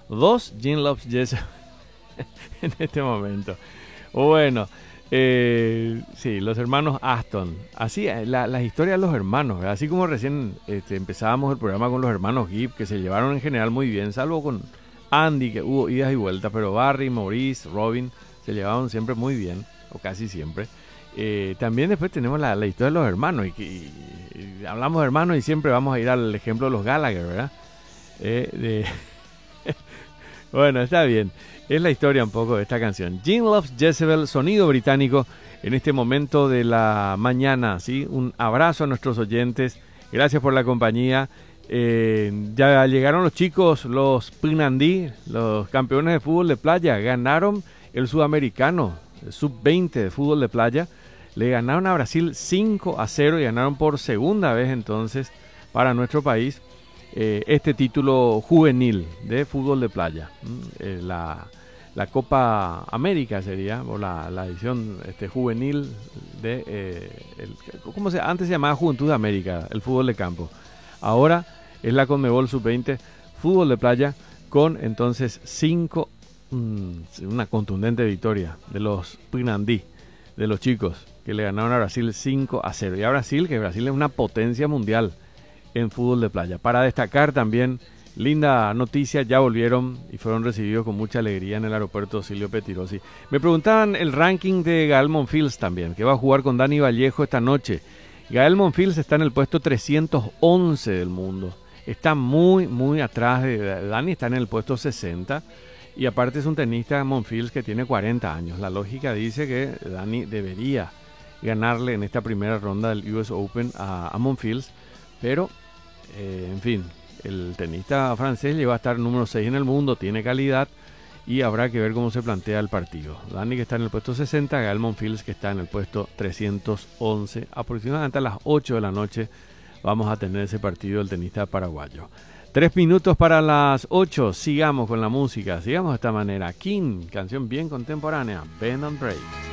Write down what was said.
2 Jean Loves Jezebel en este momento. Bueno, sí, los hermanos Aston. Así, las historias de los hermanos, ¿verdad? Así como recién empezábamos el programa con los hermanos Gibb, que se llevaron en general muy bien, salvo con Andy, que hubo idas y vueltas, pero Barry, Maurice, Robin se llevaban siempre muy bien, o casi siempre. También después tenemos la historia de los hermanos, y hablamos de hermanos y siempre vamos a ir al ejemplo de los Gallagher, ¿verdad? Bueno, está bien. Es la historia un poco de esta canción. Jean Loves Jezebel, sonido británico en este momento de la mañana, ¿sí? Un abrazo a nuestros oyentes. Gracias por la compañía. Ya llegaron los chicos, los Pinandí, los campeones de fútbol de playa. Ganaron el sudamericano, el sub-20 de fútbol de playa. Le ganaron a Brasil 5-0 y ganaron por segunda vez entonces para nuestro país este título juvenil de fútbol de playa. La Copa América sería, o la edición juvenil de... antes se llamaba Juventud de América, el fútbol de campo. Ahora es la Conmebol Sub-20, fútbol de playa, con entonces una contundente victoria de los Pinandí, de los chicos, que le ganaron a Brasil 5-0. Y a Brasil, que Brasil es una potencia mundial en fútbol de playa. Para destacar también, linda noticia, ya volvieron y fueron recibidos con mucha alegría en el aeropuerto Silvio Pettirossi. Me preguntaban el ranking de Gael Monfils también, que va a jugar con Dani Vallejo esta noche. Gael Monfils está en el puesto 311 del mundo. Está muy, muy atrás de Dani, está en el puesto 60. Y aparte es un tenista, Monfils, que tiene 40 años. La lógica dice que Dani debería ganarle en esta primera ronda del US Open a Monfils. Pero, en fin, el tenista francés llega a estar número 6 en el mundo, tiene calidad y habrá que ver cómo se plantea el partido. Dani, que está en el puesto 60, Gael Monfils, que está en el puesto 311. Aproximadamente a las 8 de la noche vamos a tener ese partido del tenista paraguayo. 3 minutos para las 8, sigamos con la música, sigamos de esta manera. King, canción bien contemporánea, Bend and Break.